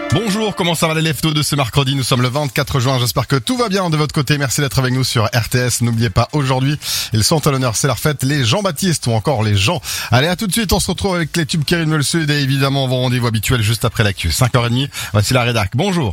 Bonjour, comment ça va les leftos de ce mercredi? Nous sommes le 24 juin, j'espère que tout va bien de votre côté. Merci d'être avec nous sur RTS. N'oubliez pas, aujourd'hui, ils sont à l'honneur, c'est leur fête, les Jean-Baptiste ou encore les Jean. Allez, à tout de suite, on se retrouve avec les tubes qui rythment le sud et évidemment vos rendez-vous habituels juste après l'actu. 5h30, voici la rédac. Bonjour.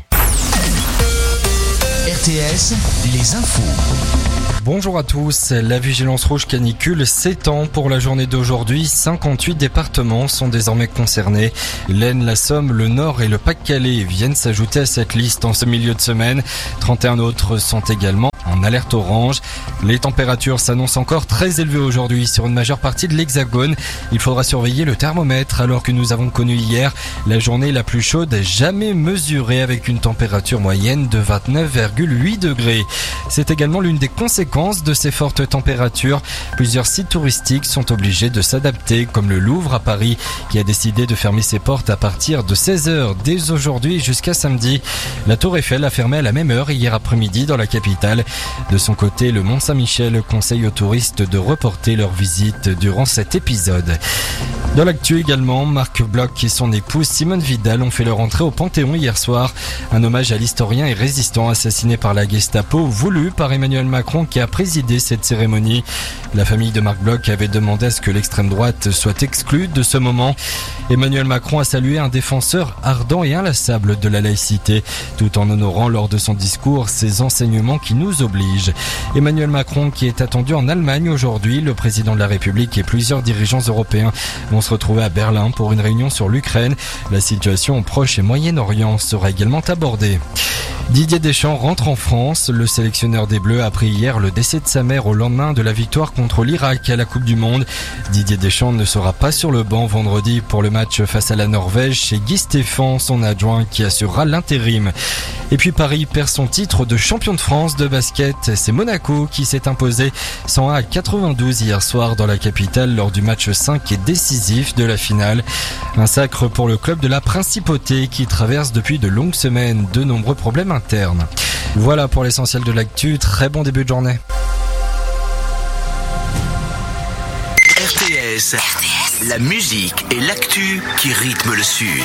RTS, les infos. Bonjour à tous, la vigilance rouge canicule s'étend pour la journée d'aujourd'hui. 58 départements sont désormais concernés. L'Aisne, la Somme, le Nord et le Pas-de-Calais viennent s'ajouter à cette liste en ce milieu de semaine. 31 autres sont également en alerte orange. Les températures s'annoncent encore très élevées aujourd'hui sur une majeure partie de l'Hexagone. Il faudra surveiller le thermomètre alors que nous avons connu hier la journée la plus chaude jamais mesurée avec une température moyenne de 29,8 degrés. C'est également l'une des conséquences de ces fortes températures. Plusieurs sites touristiques sont obligés de s'adapter, comme le Louvre à Paris, qui a décidé de fermer ses portes à partir de 16h dès aujourd'hui jusqu'à samedi. La Tour Eiffel a fermé à la même heure hier après-midi dans la capitale. De son côté, le Mont-Saint-Michel conseille aux touristes de reporter leur visite durant cet épisode. Dans l'actu également, Marc Bloch et son épouse Simone Vidal ont fait leur entrée au Panthéon hier soir. Un hommage à l'historien et résistant assassiné par la Gestapo, voulu par Emmanuel Macron qui a présidé cette cérémonie. La famille de Marc Bloch avait demandé à ce que l'extrême droite soit exclue de ce moment. Emmanuel Macron a salué un défenseur ardent et inlassable de la laïcité, tout en honorant lors de son discours ses enseignements qui nous obligent. Emmanuel Macron qui est attendu en Allemagne aujourd'hui, le président de la République et plusieurs dirigeants européens vont se retrouver à Berlin pour une réunion sur l'Ukraine. La situation au Proche et Moyen-Orient sera également abordée. Didier Deschamps rentre en France. Le sélectionneur des Bleus a appris hier le décès de sa mère au lendemain de la victoire contre l'Irak à la Coupe du Monde. Didier Deschamps ne sera pas sur le banc vendredi pour le match face à la Norvège. C'est Guy Stéphane, son adjoint, qui assurera l'intérim. Et puis Paris perd son titre de champion de France de basket. C'est Monaco qui s'est imposé 101 à 92 hier soir dans la capitale lors du match 5 et décisif de la finale. Un sacre pour le club de la Principauté qui traverse depuis de longues semaines de nombreux problèmes internes. Voilà pour l'essentiel de l'actu. Très bon début de journée. RTS, la musique et l'actu qui rythment le sud.